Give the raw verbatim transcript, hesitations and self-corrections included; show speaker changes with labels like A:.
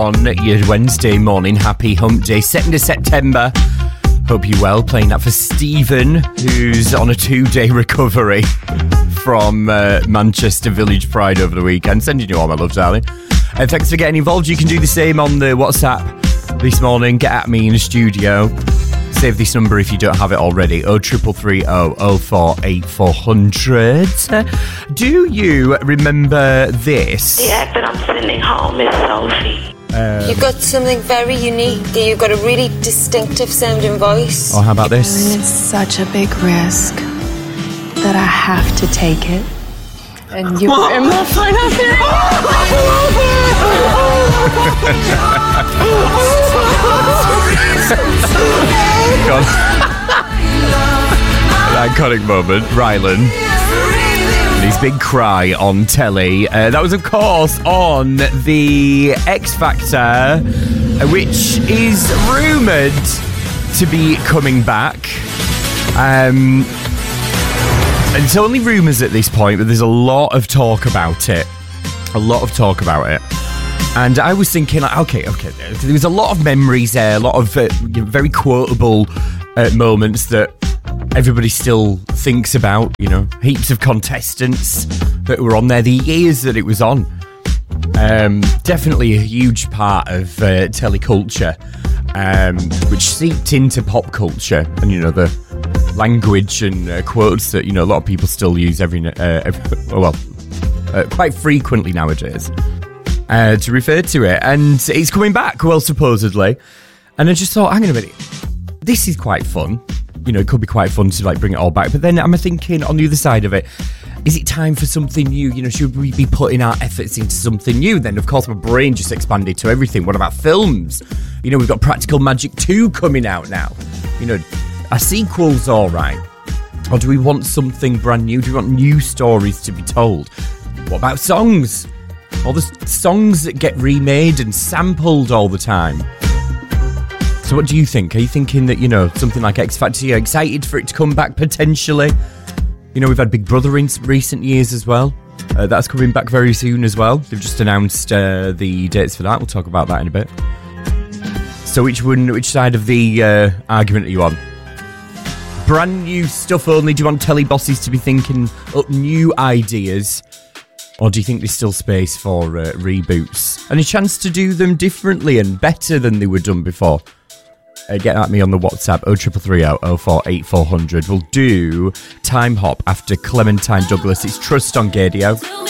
A: on your Wednesday morning. Happy Hump Day, second of September. Hope you're well. Playing that for Stephen, who's on a two-day recovery from uh, Manchester Village Pride over the weekend. Sending you all my love, darling. And thanks for getting involved. You can do the same on the WhatsApp this morning. Get at me in the studio. Save this number if you don't have it already. oh three three three oh oh four eight four hundred. Do you remember this?
B: The act that I'm sending home is Sophie.
C: Um, You've got something very unique. You've got a really distinctive sounding voice.
A: Oh, how about this?
D: It's such a big risk that I have to take it. And you were in my finances.
A: God. An iconic moment. Rylan. His big cry on telly. Uh, that was, of course, on the X Factor, which is rumoured to be coming back. Um, it's only rumours at this point, but there's a lot of talk about it. A lot of talk about it. And I was thinking, like, okay, okay, there was a lot of memories there, a lot of uh, very quotable uh, moments that everybody still thinks about, you know, heaps of contestants that were on there, the years that it was on. Um, definitely a huge part of uh, teleculture, um, which seeped into pop culture and, you know, the language and uh, quotes that, you know, a lot of people still use every, uh, every well, uh, quite frequently nowadays uh, to refer to it. And it's coming back, well, supposedly. And I just thought, hang on a minute, this is quite fun. You know, it could be quite fun to like bring it all back. But then I'm thinking on the other side of it, is it time for something new? You know, should we be putting our efforts into something new? Then, of course, my brain just expanded to everything. What about films? You know, we've got Practical Magic two coming out now. You know, are sequels all right? Or do we want something brand new? Do we want new stories to be told? What about songs? All the songs that get remade and sampled all the time. So what do you think? Are you thinking that, you know, something like X Factor, you're excited for it to come back potentially? You know, we've had Big Brother in recent years as well. Uh, that's coming back very soon as well. They've just announced uh, the dates for that. We'll talk about that in a bit. So which one, which side of the uh, argument are you on? Brand new stuff only? Do you want telly bosses to be thinking up new ideas? Or do you think there's still space for uh, reboots? And a chance to do them differently and better than they were done before? Uh, get at me on the WhatsApp, oh three three three oh oh four eight four hundred. We'll do Time Hop after Clementine Douglas. It's Trust on Gadio.